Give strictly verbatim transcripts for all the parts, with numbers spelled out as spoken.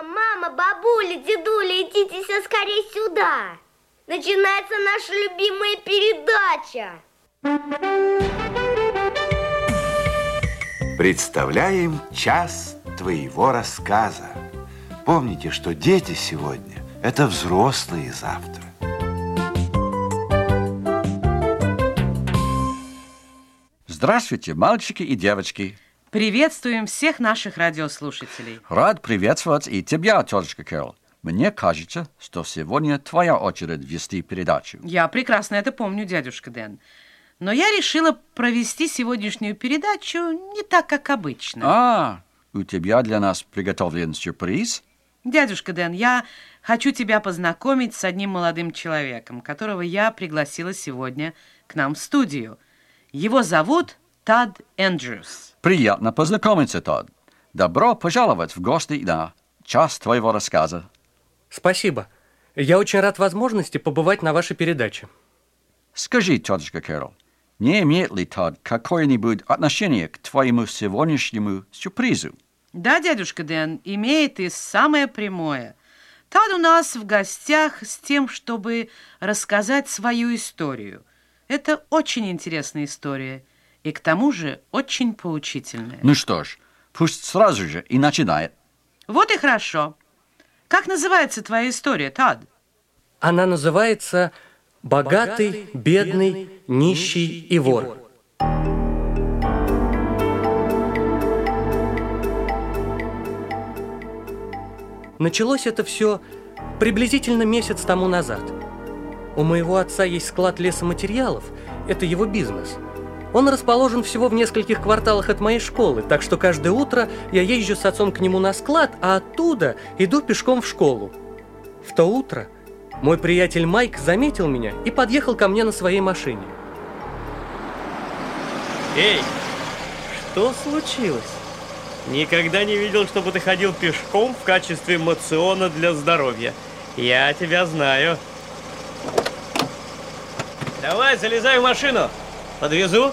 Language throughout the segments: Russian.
мама, бабуля, дедуля, идите все скорее сюда. Начинается наша любимая передача. Представляем час твоего рассказа. Помните, что дети сегодня – это взрослые завтра. Здравствуйте, мальчики и девочки. Приветствуем всех наших радиослушателей. Рад приветствовать и тебя, тетушка Кэрол. Мне кажется, что сегодня твоя очередь вести передачу. Я прекрасно это помню, дядюшка Дэн. Но я решила провести сегодняшнюю передачу не так, как обычно. А, у тебя для нас приготовлен сюрприз? Дядюшка Дэн, я хочу тебя познакомить с одним молодым человеком, которого я пригласила сегодня к нам в студию. Его зовут Тод Эндрюс. Приятно познакомиться, Тод. Добро пожаловать в гости на час твоего рассказа. Спасибо. Я очень рад возможности побывать на вашей передаче. Скажи, тетушка Кэрол, не имеет ли Тод какое-нибудь отношение к твоему сегодняшнему сюрпризу? Да, дядюшка Дэн, имеет и самое прямое. Тод у нас в гостях с тем, чтобы рассказать свою историю. Это очень интересная история. И к тому же очень поучительная. Ну что ж, пусть сразу же и начинает. Вот и хорошо. Как называется твоя история, Тод? Она называется «Богатый, бедный, нищий и вор». Началось это все приблизительно месяц тому назад. У моего отца есть склад лесоматериалов. Это его бизнес. Он расположен всего в нескольких кварталах от моей школы, так что каждое утро я езжу с отцом к нему на склад, а оттуда иду пешком в школу. В то утро мой приятель Майк заметил меня и подъехал ко мне на своей машине. Эй, что случилось? Никогда не видел, чтобы ты ходил пешком в качестве моциона для здоровья. Я тебя знаю. Давай, залезай в машину. Подвезу.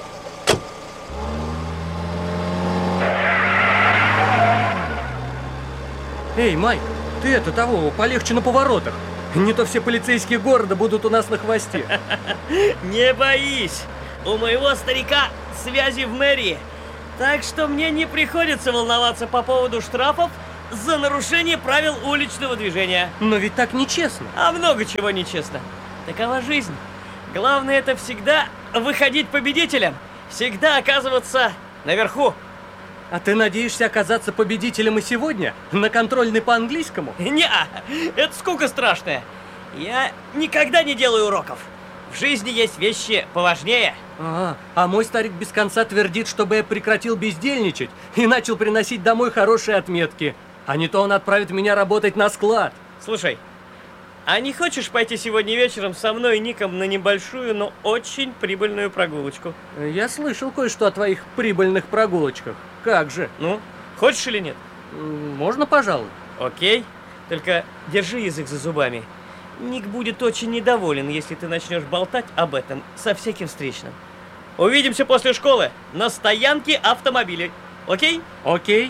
Эй, Майк, ты это того, полегче на поворотах. Не то все полицейские города будут у нас на хвосте. Не боись. У моего старика связи в мэрии. Так что мне не приходится волноваться по поводу штрафов за нарушение правил уличного движения. Но ведь так нечестно. А много чего нечестно. Такова жизнь. Главное это всегда выходить победителем. Всегда оказываться наверху. А ты надеешься оказаться победителем и сегодня? На контрольной по английскому? Не-а, это скука страшная. Я никогда не делаю уроков. В жизни есть вещи поважнее. А, а мой старик без конца твердит, чтобы я прекратил бездельничать и начал приносить домой хорошие отметки. А не то он отправит меня работать на склад. Слушай, а не хочешь пойти сегодня вечером со мной и Ником на небольшую, но очень прибыльную прогулочку? Я слышал кое-что о твоих прибыльных прогулочках. Как же? Ну, хочешь или нет? Можно, пожалуй. Окей, только держи язык за зубами. Ник будет очень недоволен, если ты начнешь болтать об этом со всяким встречным. Увидимся после школы на стоянке автомобилей. Окей? Окей.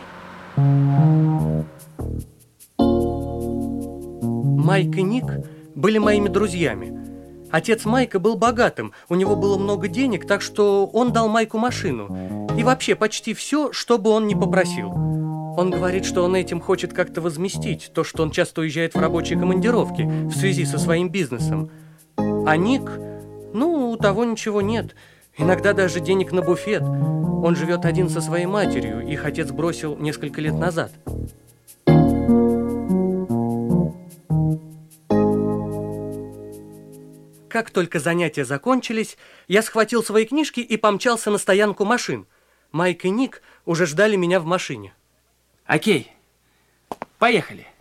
Майк и Ник были моими друзьями. Отец Майка был богатым, у него было много денег, так что он дал Майку машину. И вообще почти все, что бы он ни попросил. Он говорит, что он этим хочет как-то возместить то, что он часто уезжает в рабочие командировки в связи со своим бизнесом. А Ник, ну, у того ничего нет. Иногда даже денег на буфет. Он живет один со своей матерью, их отец бросил несколько лет назад. Как только занятия закончились, я схватил свои книжки и помчался на стоянку машин. Майк и Ник уже ждали меня в машине. Окей, поехали.